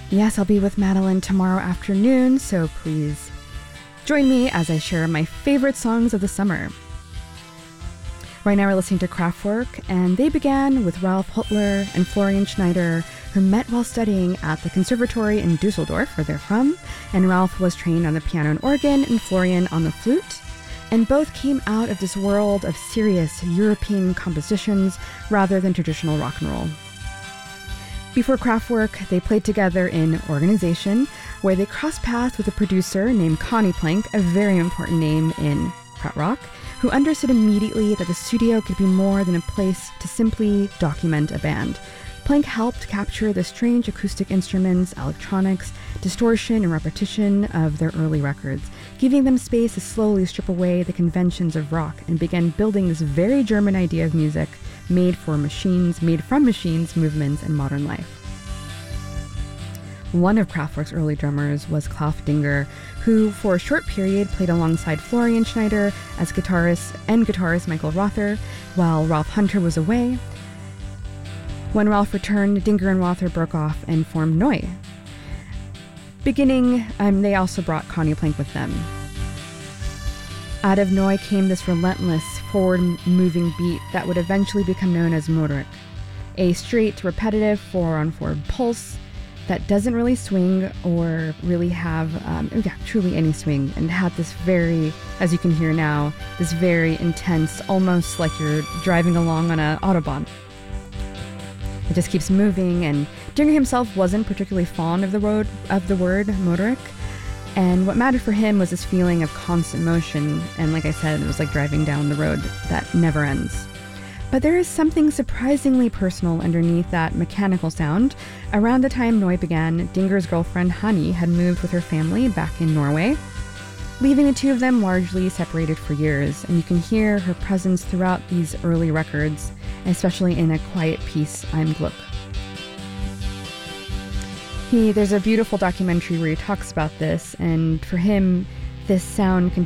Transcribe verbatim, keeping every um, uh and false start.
Yes, I'll be with Madeline tomorrow afternoon, so please join me as I share my favorite songs of the summer. Right now we're listening to Kraftwerk, and they began with Ralf Hüttler and Florian Schneider, who met while studying at the conservatory in Dusseldorf, where they're from, and Ralf was trained on the piano and organ, and Florian on the flute, and both came out of this world of serious European compositions rather than traditional rock and roll. Before Kraftwerk, they played together in Organization, where they crossed paths with a producer named Conny Plank, a very important name in krautrock, who understood immediately that the studio could be more than a place to simply document a band. Plank helped capture the strange acoustic instruments, electronics, distortion, and repetition of their early records, giving them space to slowly strip away the conventions of rock and begin building this very German idea of music made for machines, made from machines, movements, and modern life. One of Kraftwerk's early drummers was Klaus Dinger, who for a short period played alongside Florian Schneider as guitarist and guitarist Michael Rother, while Ralf Hunter was away. When Ralf returned, Dinger and Rother broke off and formed Neu. Beginning, um, they also brought Conny Plank with them. Out of Neu came this relentless, forward-moving beat that would eventually become known as Motorik, a straight, repetitive four-on-four pulse that doesn't really swing or really have, um, yeah, truly any swing, and had this very, as you can hear now, this very intense, almost like you're driving along on an Autobahn. It just keeps moving, and Dinger himself wasn't particularly fond of the word, of the word Motorik, and what mattered for him was this feeling of constant motion, and like I said, it was like driving down the road that never ends. But there is something surprisingly personal underneath that mechanical sound. Around the time Neu began, Dinger's girlfriend Hanni had moved with her family back in Norway, leaving the two of them largely separated for years, and you can hear her presence throughout these early records, especially in a quiet piece, I'm Gluck. He, there's a beautiful documentary where he talks about this, and for him, this sound